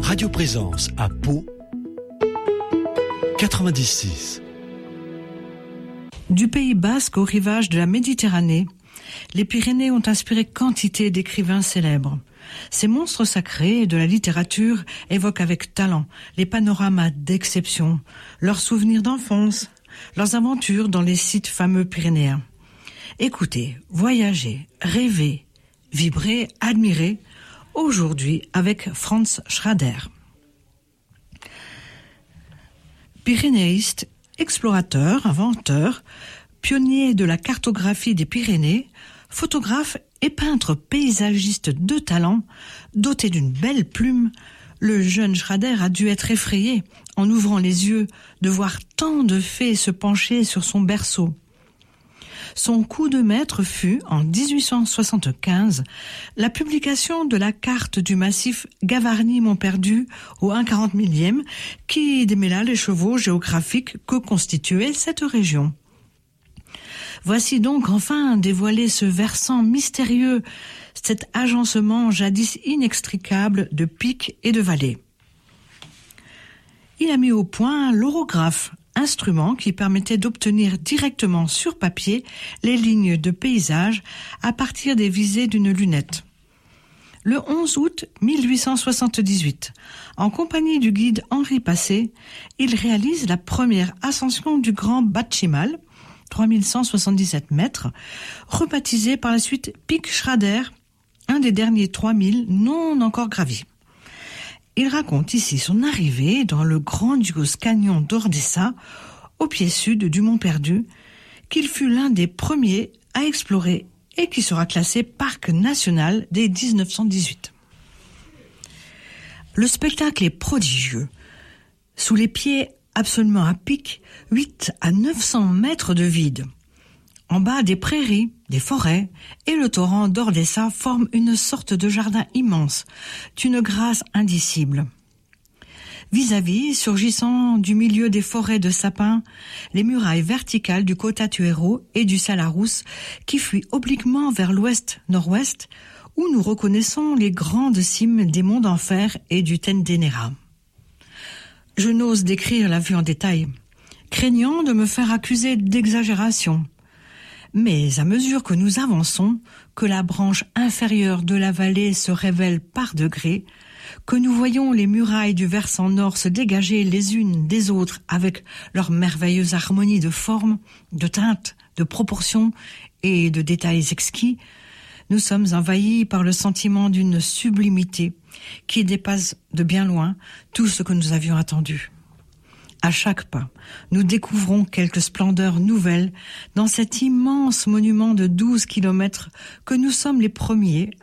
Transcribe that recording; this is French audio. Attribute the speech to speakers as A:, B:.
A: Radio Présence à Pau, 96.
B: Du Pays basque au rivage de la Méditerranée, les Pyrénées ont inspiré quantité d'écrivains célèbres. Ces monstres sacrés de la littérature évoquent avec talent les panoramas d'exception, leurs souvenirs d'enfance, leurs aventures dans les sites fameux pyrénéens. Écoutez, voyagez, rêvez, vibrez, admirez, aujourd'hui avec Franz Schrader. Pyrénéiste, explorateur, inventeur, pionnier de la cartographie des Pyrénées, photographe et peintre paysagiste de talent, doté d'une belle plume, le jeune Schrader a dû être effrayé en ouvrant les yeux de voir tant de fées se pencher sur son berceau. Son coup de maître fut, en 1875, la publication de la carte du massif Gavarnie-Montperdu au 1/40 millième qui démêla les chevaux géographiques que constituait cette région. Voici donc enfin dévoilé ce versant mystérieux, cet agencement jadis inextricable de pics et de vallées. Il a mis au point l'orographe, instrument qui permettait d'obtenir directement sur papier les lignes de paysage à partir des visées d'une lunette. Le 11 août 1878, en compagnie du guide Henri Passé, il réalise la première ascension du Grand Batchimal, 3177 mètres, rebaptisé par la suite Pic Schrader, un des derniers 3000 non encore gravis. Il raconte ici son arrivée dans le grandiose canyon d'Ordesa, au pied sud du Mont Perdu, qu'il fut l'un des premiers à explorer et qui sera classé parc national dès 1918. Le spectacle est prodigieux. Sous les pieds absolument à pic, 8 à 900 mètres de vide. En bas, des prairies, des forêts et le torrent d'Ordesa forment une sorte de jardin immense, d'une grâce indicible. Vis-à-vis, surgissant du milieu des forêts de sapins, les murailles verticales du Cotatuero et du Salarous qui fuient obliquement vers l'ouest-nord-ouest, où nous reconnaissons les grandes cimes des monts d'Enfer et du Tendenera. Je n'ose décrire la vue en détail, craignant de me faire accuser d'exagération. Mais à mesure que nous avançons, que la branche inférieure de la vallée se révèle par degrés, que nous voyons les murailles du versant nord se dégager les unes des autres avec leur merveilleuse harmonie de formes, de teintes, de proportions et de détails exquis, nous sommes envahis par le sentiment d'une sublimité qui dépasse de bien loin tout ce que nous avions attendu. À chaque pas, nous découvrons quelques splendeurs nouvelles dans cet immense monument de 12 kilomètres que nous sommes les premiers